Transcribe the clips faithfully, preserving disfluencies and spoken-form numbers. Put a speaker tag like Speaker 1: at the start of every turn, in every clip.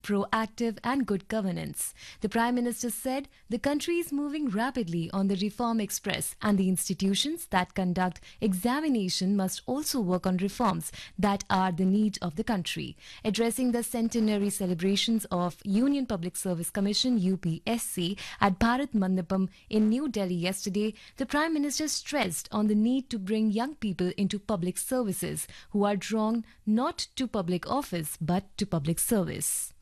Speaker 1: proactive and good governance. The Prime Minister said the country is moving rapidly on the reform express and the institutions that conduct examination must also work on reforms that are the need of the country. Addressing the centenary celebrations of Union Public Service Commission U P S C at Bharat Mandapam in New Delhi yesterday, the Prime Minister stressed on the need to bring young people into public services who are drawn not to public office but to public service.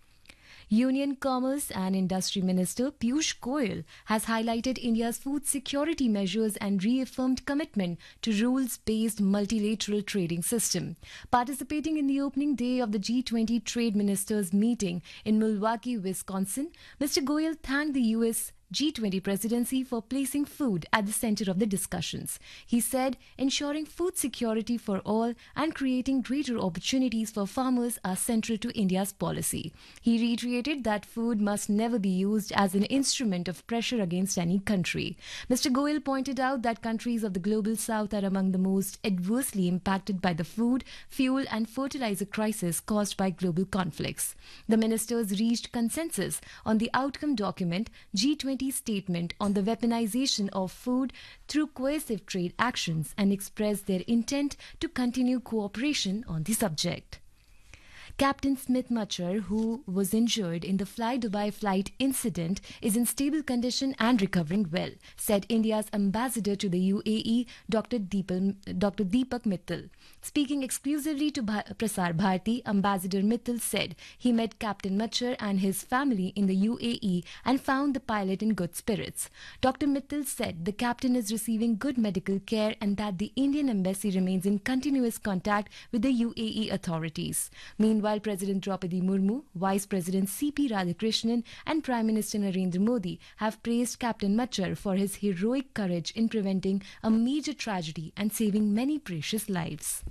Speaker 1: Union Commerce and Industry Minister Piyush Goyal has highlighted India's food security measures and reaffirmed commitment to rules-based multilateral trading system. Participating in the opening day of the G twenty Trade Ministers meeting in Milwaukee, Wisconsin, Mister Goyal thanked the U S G twenty presidency for placing food at the center of the discussions. He said ensuring food security for all and creating greater opportunities for farmers are central to India's policy. He reiterated that food must never be used as an instrument of pressure against any country. Mister Goyal pointed out that countries of the global south are among the most adversely impacted by the food, fuel and fertilizer crisis caused by global conflicts. The ministers reached consensus on the outcome document G twenty statement on the weaponization of food through coercive trade actions and expressed their intent to continue cooperation on the subject. Captain Smith Machar, who was injured in the Fly Dubai flight incident, is in stable condition and recovering well, said India's ambassador to the U A E, Doctor Deepal, Doctor Deepak Mittal. Speaking exclusively to Prasar Bharati, Ambassador Mittal said he met Captain Machar and his family in the U A E and found the pilot in good spirits. Doctor Mittal said the captain is receiving good medical care and that the Indian embassy remains in continuous contact with the U A E authorities. Meanwhile, While President Draupadi Murmu, Vice President C P Radhakrishnan and Prime Minister Narendra Modi have praised Captain Machar for his heroic courage in preventing a major tragedy and saving many precious lives.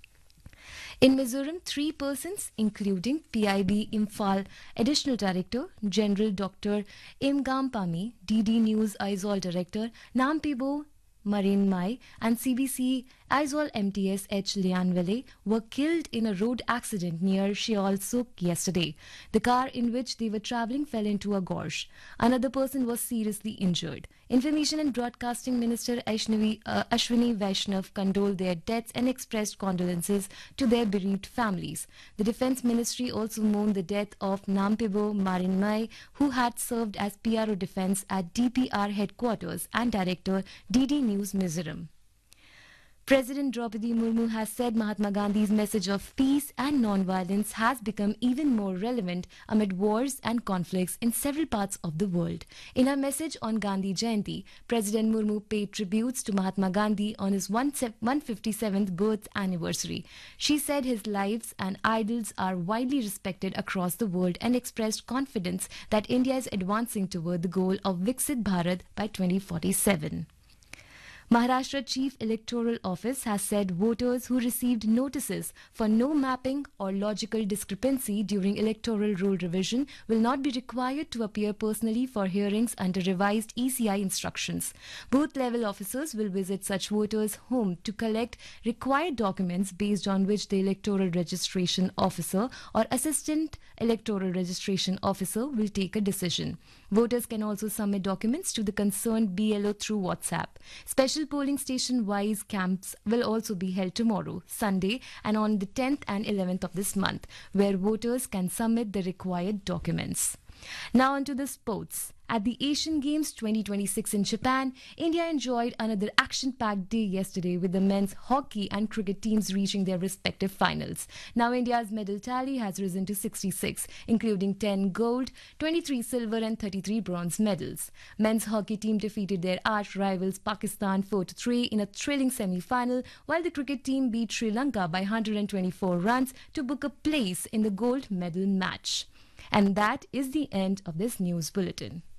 Speaker 1: In Mizoram, three persons, including P I B Imphal Additional Director General Doctor Imgam Pami, D D News Aizawl Director Nampibo Marine Mai and C B C Aizawl M T S H Lianvele were killed in a road accident near Sheol Suk yesterday. The car in which they were travelling fell into a gorge. Another person was seriously injured. Information and Broadcasting Minister Ashwini, uh, Ashwini Vaishnav condoled their deaths and expressed condolences to their bereaved families. The Defence Ministry also mourned the death of Nampibo Marinmai, who had served as P R O Defence at D P R headquarters and Director D D News Mizoram. President Draupadi Murmu has said Mahatma Gandhi's message of peace and non-violence has become even more relevant amid wars and conflicts in several parts of the world. In her message on Gandhi Jayanti, President Murmu paid tributes to Mahatma Gandhi on his one hundred fifty-seventh birth anniversary. She said his lives and ideals are widely respected across the world and expressed confidence that India is advancing toward the goal of Viksit Bharat by twenty forty-seven. Maharashtra Chief Electoral Office has said voters who received notices for no mapping or logical discrepancy during electoral roll revision will not be required to appear personally for hearings under revised E C I instructions. Booth-level officers will visit such voters' home to collect required documents based on which the Electoral Registration Officer or Assistant Electoral Registration Officer will take a decision. Voters can also submit documents to the concerned B L O through WhatsApp. Special polling station-wise camps will also be held tomorrow, Sunday, and on the tenth and eleventh of this month, where voters can submit the required documents. Now on to the sports. At the Asian Games twenty twenty-six in Japan, India enjoyed another action-packed day yesterday with the men's hockey and cricket teams reaching their respective finals. Now India's medal tally has risen to sixty-six, including ten gold, twenty-three silver and thirty-three bronze medals. Men's hockey team defeated their arch rivals Pakistan four to three in a thrilling semi-final, while the cricket team beat Sri Lanka by one hundred twenty-four runs to book a place in the gold medal match. And that is the end of this news bulletin.